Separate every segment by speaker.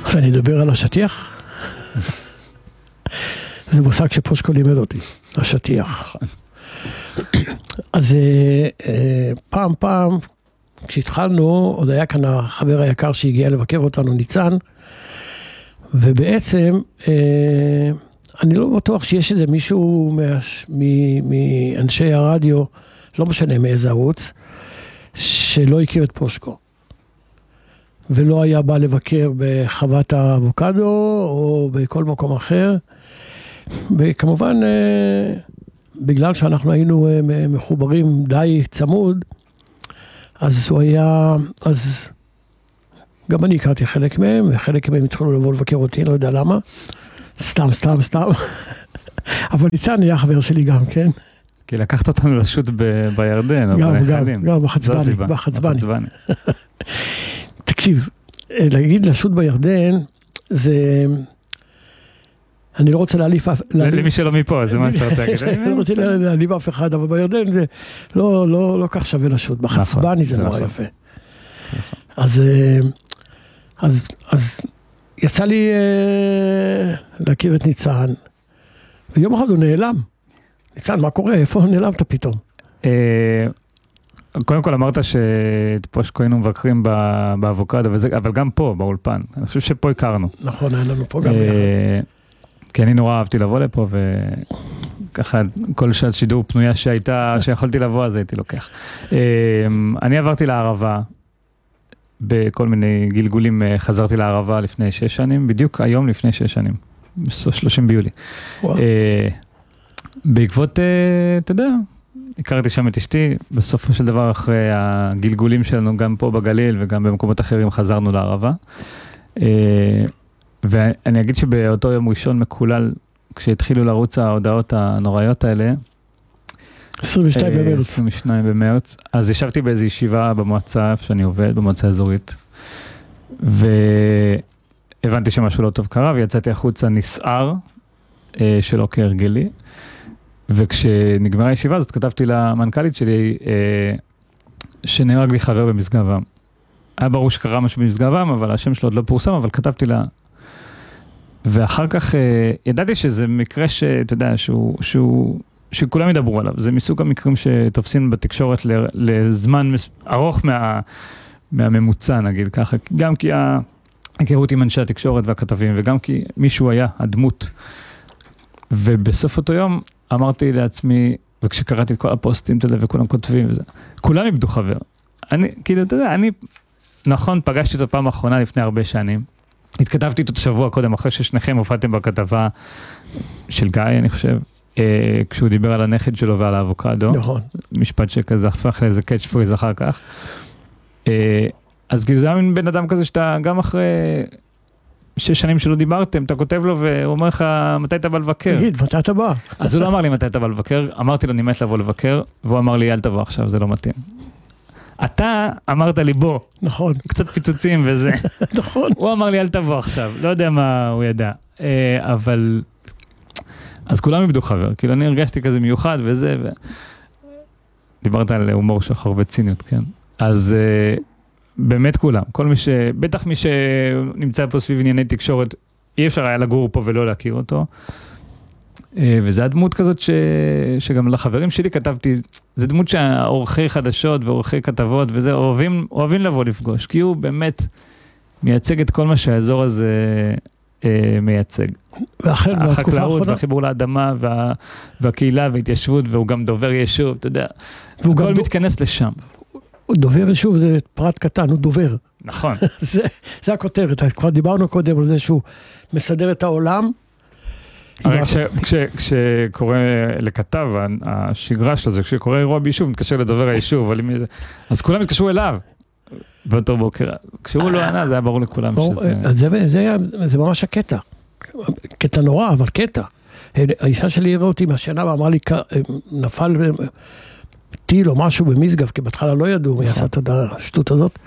Speaker 1: אז אני אדבר על השטיח. זה מושג שפושקו לימד אותי, השטיח. אז פעם, כשהתחלנו, עוד היה כאן החבר היקר שהגיע לבקר אותנו, ניצן, ובעצם, אני לא בטוח שיש איזה מישהו מאנשי הרדיו, לא משנה מאיזה ערוץ, שלא הכיר את פושקו. ולא היה בא לבקר בחוות האבוקדו, או בכל מקום אחר. וכמובן, בגלל שאנחנו היינו מחוברים די צמוד, אז הוא היה, אז גם אני הכרתי חלק מהם, וחלק מהם התחילו לבוא לבקר אותי, לא יודע למה. סתם. אבל ניצן היה חבר שלי גם, כן?
Speaker 2: כי לקחת אותנו לשוט בירדן,
Speaker 1: גם בחצבני. תקשיב, להגיד לשוט בירדן, זה... אני לא רוצה להעליף...
Speaker 2: למי שלא מפה, זה מה שאתה רוצה להגיד.
Speaker 1: אני לא רוצה להעליף אף אחד, אבל בירדן זה לא כך שווה לשוט. בחצבני זה נורא יפה. אז יצא לי להכיר את ניצן, ויום אחד הוא נעלם. ניצן, מה קורה? איפה נעלמת פתאום?
Speaker 2: קודם כל אמרת שפושקו היינו מבקרים באבוקדו, אבל גם פה, באולפן. אני חושב שפה הכרנו.
Speaker 1: נכון, היה לנו פה גם ביחד.
Speaker 2: כי אני נורא אהבתי לבוא לפה, וככה כל שעת שידור פנויה שיכולתי לבוא, אז הייתי לוקח. אני עברתי לערבה, בכל מיני גלגולים חזרתי לערבה לפני 6 שנים, בדיוק היום לפני 6 שנים, 30 ביולי. בעקבות, אתה יודע, הכרתי שם את אשתי, בסופו של דבר אחרי הגלגולים שלנו, גם פה בגליל וגם במקומות אחרים חזרנו לערבה. ואני אגיד שבאותו יום ראשון מקולל, כשהתחילו לרוץ ההודעות הנוראיות האלה, 22 במרץ, אז ישבתי באיזו ישיבה במועצה, איפה שאני עובד, במועצה האזורית, והבנתי שמשהו לא טוב קרה, ויצאתי החוצה נסער, שלא כהרגלי, וכשנגמרה הישיבה הזאת, כתבתי למנכ"לית שלי, שנהרג לי חבר במשגב-עם. היה ברור שקרה משהו במשגב-עם, אבל השם שלו עוד לא פורסם, אבל כתבתי לה, ואחר כך ידעתי שזה מקרה שאתה יודע, שכולם ידברו עליו. זה מסוג המקרים שתופסים בתקשורת לזמן ארוך מהממוצע, נגיד ככה. גם כי ההיכרות עם אנשי התקשורת והכתבים, וגם כי מישהו היה הדמות. ובסוף אותו יום אמרתי לעצמי, וכשקראתי את כל הפוסטים, אתה יודע, וכולם כותבים וזה, כולם איבדו חבר. כאילו, אתה יודע, נכון, פגשתי אותו פעם האחרונה לפני הרבה שנים. התכתבתי אותו שבוע קודם, אחרי ששניכם הופעתם בכתבה של גיא, אני חושב, כשהוא דיבר על הנכד שלו ועל האבוקדו. נכון. משפט שכזה הפך לאיזה קאץ' פריז אחר כך. אז כאילו זה היה מין בן אדם כזה שאתה גם אחרי 6 שנים שלא דיברתם, אתה כותב לו והוא אומר לך, מתי אתה בא לבקר?
Speaker 1: תגיד, מתי אתה בא?
Speaker 2: אז הוא לא אמר לי מתי אתה בא לבקר, אמרתי לו, אני מת לבוא לבקר, והוא אמר לי, אל תבוא עכשיו, זה לא מתאים. אתה אמרת לי בוא.
Speaker 1: נכון.
Speaker 2: קצת פיצוצים וזה.
Speaker 1: נכון.
Speaker 2: הוא אמר לי, אל תבוא עכשיו, לא יודע מה הוא ידע. אבל... אז כולם איבדו חבר, כאילו אני הרגשתי כזה מיוחד וזה, דיברת על הומור שחור וציניות, כן? אז באמת כולם, כל מי בטח מי שנמצא פה סביב ענייני תקשורת, אי אפשר היה לגור פה ולא להכיר אותו, וזה הדמות כזאת שגם לחברים שלי כתבתי, זה דמות שהאורחי חדשות ואורחי כתבות וזה, אוהבים לבוא לפגוש, כי הוא באמת מייצג את כל מה שהאזור הזה מייצג. החקלאות והחיבור לאדמה והקהילה וההתיישבות, והוא גם דובר יישוב, אתה יודע, הכל מתכנס לשם.
Speaker 1: דובר יישוב זה פרט קטן, הוא דובר.
Speaker 2: נכון.
Speaker 1: זה הכותרת, כבר דיברנו קודם על זה שהוא מסדר את העולם.
Speaker 2: הרי כשקורא לכתב, השגרה שלו זה, כשקורא אירוע ביישוב, מתקשר לדובר היישוב, אז כולם מתקשרו אליו. באותו בוקר, כשהוא לא ענה, זה היה ברור לכולם שזה...
Speaker 1: זה ממש הקטע. קטע נורא, אבל קטע. האישה שלי הראו אותי מהשנה ואמרה לי, נפל טיל או משהו במשגב, כי בהתחלה לא ידעו, הוא יעשה את השטות הזאת.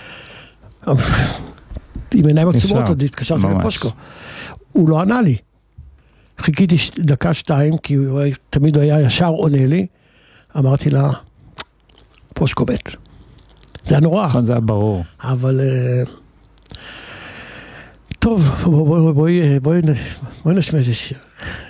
Speaker 1: עם עיניים עצומות, עוד התקשרתי לפושקו. הוא לא ענה לי. חיכיתי 1-2, כי תמיד הוא היה ישר עונה לי. אמרתי לה, פושקו מת. זה היה נורא.
Speaker 2: נכון, זה היה ברור.
Speaker 1: אבל טוב, בואי נשמע איזה שיר.